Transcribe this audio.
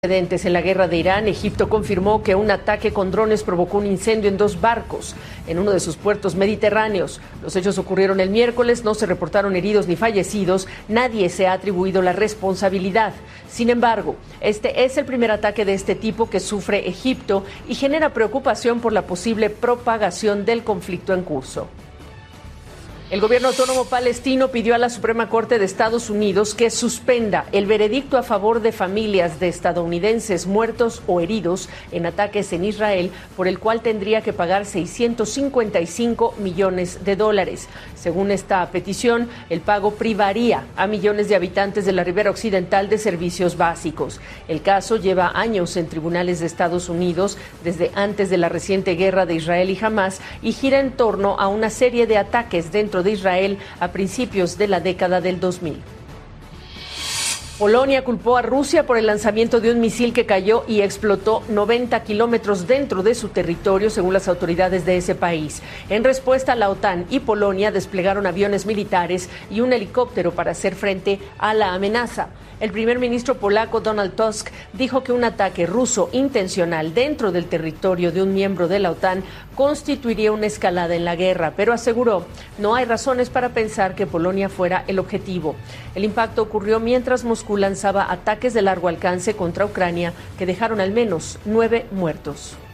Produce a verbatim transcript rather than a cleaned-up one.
En la guerra de Irán, Egipto confirmó que un ataque con drones provocó un incendio en dos barcos en uno de sus puertos mediterráneos. Los hechos ocurrieron el miércoles, no se reportaron heridos ni fallecidos, nadie se ha atribuido la responsabilidad. Sin embargo, este es el primer ataque de este tipo que sufre Egipto y genera preocupación por la posible propagación del conflicto en curso. El gobierno autónomo palestino pidió a la Suprema Corte de Estados Unidos que suspenda el veredicto a favor de familias de estadounidenses muertos o heridos en ataques en Israel, por el cual tendría que pagar seiscientos cincuenta y cinco millones de dólares. Según esta petición, el pago privaría a millones de habitantes de la ribera occidental de servicios básicos. El caso lleva años en tribunales de Estados Unidos, desde antes de la reciente guerra de Israel y Hamás, y gira en torno a una serie de ataques dentro de Israel a principios de la década del dos mil. Polonia culpó a Rusia por el lanzamiento de un misil que cayó y explotó noventa kilómetros dentro de su territorio, según las autoridades de ese país. En respuesta, la OTAN y Polonia desplegaron aviones militares y un helicóptero para hacer frente a la amenaza. El primer ministro polaco Donald Tusk dijo que un ataque ruso intencional dentro del territorio de un miembro de la OTAN constituiría una escalada en la guerra, pero aseguró no hay razones para pensar que Polonia fuera el objetivo. El impacto ocurrió mientras Moscú lanzaba ataques de largo alcance contra Ucrania que dejaron al menos nueve muertos.